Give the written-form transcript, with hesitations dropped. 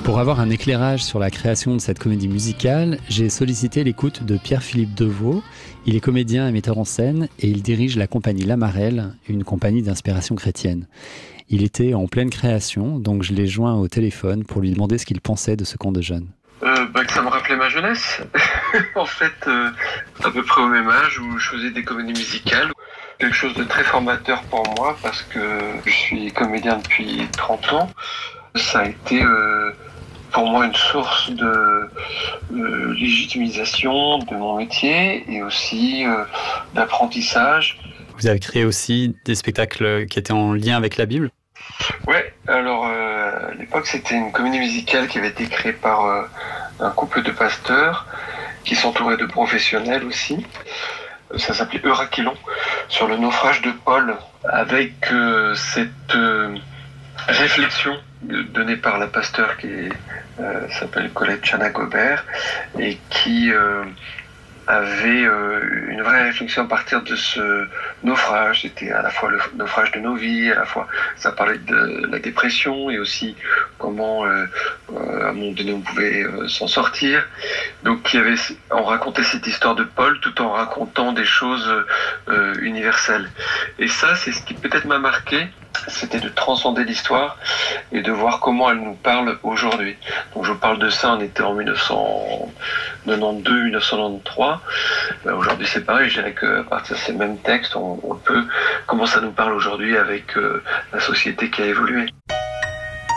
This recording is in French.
Pour avoir un éclairage sur la création de cette comédie musicale, j'ai sollicité l'écoute de Pierre-Philippe Deveau. Il est comédien et metteur en scène et il dirige la compagnie Lamarelle, une compagnie d'inspiration chrétienne. Il était en pleine création, donc je l'ai joint au téléphone pour lui demander ce qu'il pensait de ce camp de jeunes. Que ça me rappelait ma jeunesse. En fait, à peu près au même âge où je faisais des comédies musicales. Quelque chose de très formateur pour moi parce que je suis comédien depuis 30 ans. Ça a été pour moi une source de légitimisation de mon métier et aussi d'apprentissage. Vous avez créé aussi des spectacles qui étaient en lien avec la Bible ? Ouais, alors à l'époque c'était une comédie musicale qui avait été créée par un couple de pasteurs qui s'entouraient de professionnels aussi. Ça s'appelait Euraquilon, sur le naufrage de Paul, avec cette réflexion donnée par la pasteur qui s'appelle Colette Chana-Gobert et qui avait une vraie réflexion à partir de ce naufrage. C'était à la fois le naufrage de nos vies, à la fois ça parlait de la dépression et aussi comment à un moment donné on pouvait s'en sortir. Donc on racontait cette histoire de Paul tout en racontant des choses universelles. Et ça, c'est ce qui peut-être m'a marqué, c'était de transcender l'histoire et de voir comment elle nous parle aujourd'hui. Donc je parle de ça, on était en 1992-1993. Aujourd'hui c'est pareil, je dirais qu'à partir de ces mêmes textes, on peut, comment ça nous parle aujourd'hui avec la société qui a évolué.